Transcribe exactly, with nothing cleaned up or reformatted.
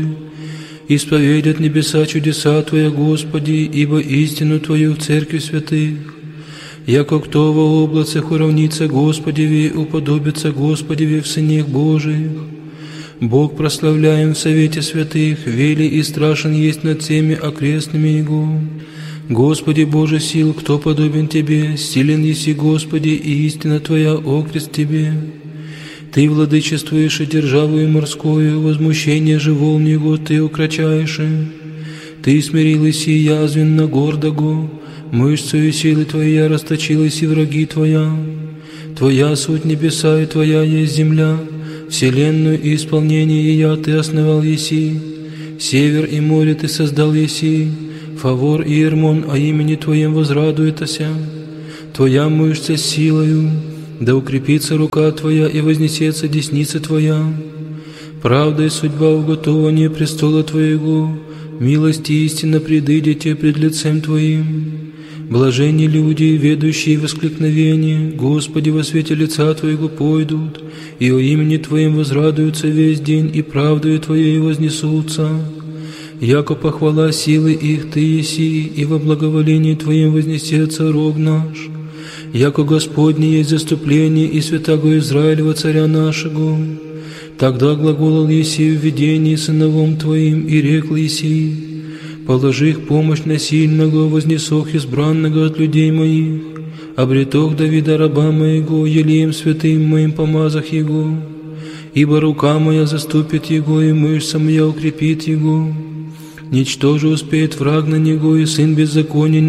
Исповедят небеса чудеса Твоя, Господи, ибо истину Твою в церкви святых. Яко кто во облацах уравнится Господеви, уподобится Господеви в сынах Божиих. Бог прославляем в совете святых, вели и страшен есть над всеми окрестными Его. Господи Боже сил, кто подобен Тебе, силен еси, Господи, и истина Твоя окрест Тебе. Ты владычествуешь и державу и морскую, возмущение же волн Его Ты укрочаешь. Ты смирил еси язвенно гордого, мышцею силы Твоя расточилась и враги Твоя. Твоя суть небеса и Твоя есть земля, вселенную и исполнение ее Ты основал еси. Север и море Ты создал еси, Фавор и Ермон о имени Твоем возрадуетася. Твоя мышца с силою, да укрепится рука Твоя и вознесется десница Твоя. Правда и судьба уготования престола Твоего, милость и истина предыдете пред лицем Твоим. Блаженни люди, ведущие воскликновение, Господи, во свете лица Твоего пойдут, и о имени Твоем возрадуются весь день, и правдою Твоей вознесутся. Яко похвала силы их Ты еси, и во благоволении Твоем вознесется рог наш. Яко Господне есть заступление и святаго Израилева царя нашего. Тогда глаголал еси в видении сыновом Твоим, и рекл еси: положи их помощь на сильного, вознесох избранного от людей моих, обретох Давида раба моего, елеем святым моим помазах его, ибо рука моя заступит его, и мышца моя укрепит его. Ничто же успеет враг на него, и сын беззакония